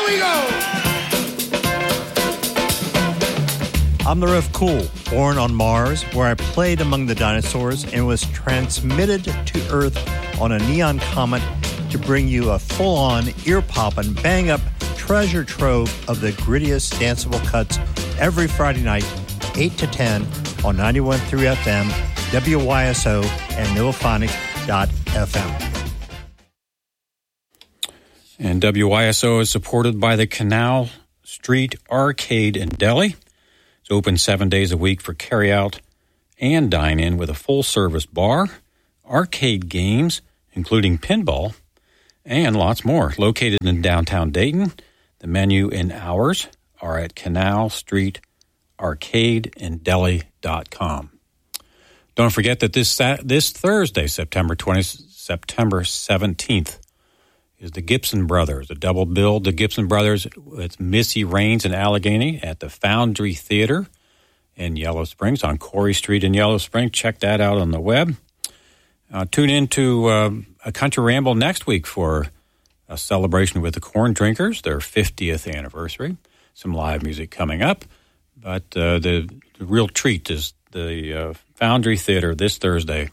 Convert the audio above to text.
we go. I'm the Rev Cool, born on Mars, where I played among the dinosaurs and was transmitted to Earth on a neon comet to bring you a full-on, ear-poppin', bang-up treasure trove of the grittiest danceable cuts every Friday night, 8 to 10 on 91.3 FM, WYSO, and Novophonic.fm. And WYSO is supported by the Canal Street Arcade in Delhi. It's open 7 days a week for carry-out and dine-in with a full-service bar, arcade games, including pinball, and lots more. Located in downtown Dayton, the menu and hours are at canalstreetarcadeindeli.com. Don't forget that this Thursday, September 17th, is the Gibson Brothers, a double bill. The Gibson Brothers with Missy Raines and Allegheny at the Foundry Theater in Yellow Springs on Corey Street in Yellow Springs. Check that out on the web. Tune in to A Country Ramble next week for a celebration with the Corn Drinkers, their 50th anniversary. Some live music coming up. But the real treat is the Foundry Theater this Thursday